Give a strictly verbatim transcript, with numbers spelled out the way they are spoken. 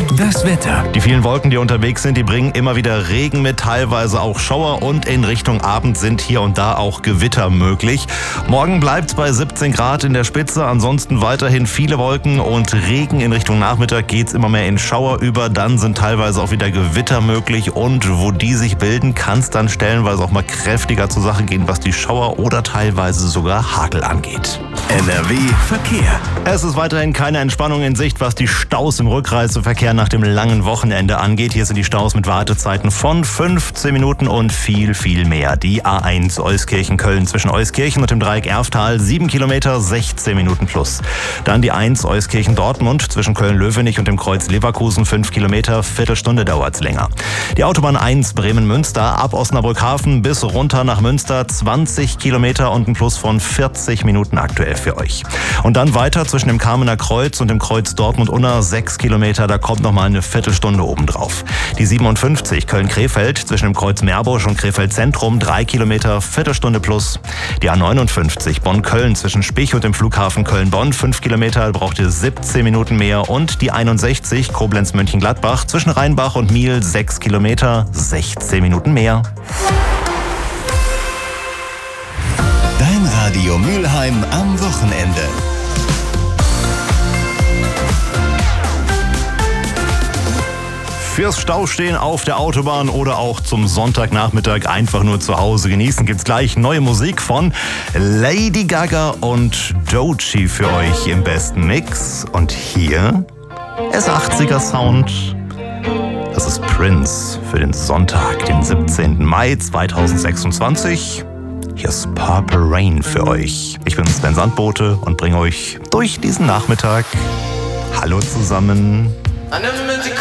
Das Wetter. Die vielen Wolken, die unterwegs sind, die bringen immer wieder Regen mit, teilweise auch Schauer, und in Richtung Abend sind hier und da auch Gewitter möglich. Morgen bleibt es bei siebzehn Grad in der Spitze, ansonsten weiterhin viele Wolken und Regen. In Richtung Nachmittag geht es immer mehr in Schauer über, dann sind teilweise auch wieder Gewitter möglich, und wo die sich bilden, kann es dann stellenweise auch mal kräftiger zur Sache gehen, was die Schauer oder teilweise sogar Hagel angeht. N R W Verkehr. Es ist weiterhin keine Entspannung in Sicht, was die Staus im Rückreiseverkehr nach dem langen Wochenende angeht. Hier sind die Staus mit Wartezeiten von fünfzehn Minuten und viel, viel mehr. Die A eins Euskirchen-Köln zwischen Euskirchen und dem Dreieck Erftal, sieben Kilometer, sechzehn Minuten plus. Dann die eins Euskirchen-Dortmund zwischen Köln-Löwenich und dem Kreuz Leverkusen, fünf Kilometer, Viertelstunde dauert's länger. Die Autobahn eins Bremen-Münster ab Osnabrück-Hafen bis runter nach Münster, zwanzig Kilometer und ein Plus von vierzig Minuten aktuell für euch. Und dann weiter zwischen dem Kamener Kreuz und dem Kreuz Dortmund-Unna, sechs Kilometer, da kommt noch mal eine Viertelstunde obendrauf. Die siebenundfünfzig Köln-Krefeld zwischen dem Kreuz Meerbusch und Krefeld Zentrum, drei Kilometer, Viertelstunde plus. Die A neunundfünfzig Bonn-Köln zwischen Spich und dem Flughafen Köln-Bonn, fünf Kilometer, braucht ihr siebzehn Minuten mehr. Und die einundsechzig Koblenz-Mönchengladbach zwischen Rheinbach und Miel, sechs Kilometer, sechzehn Minuten mehr. Dein Radio Mülheim am Wochenende. Fürs Staustehen auf der Autobahn oder auch zum Sonntagnachmittag einfach nur zu Hause genießen, gibt's gleich neue Musik von Lady Gaga und Doechii für euch im besten Mix. Und hier ist achtziger Sound. Das ist Prince für den Sonntag, den siebzehnten Mai zweitausendsechsundzwanzig. Hier ist Purple Rain für euch. Ich bin Sven Sandbote und bringe euch durch diesen Nachmittag. Hallo zusammen. I never meant to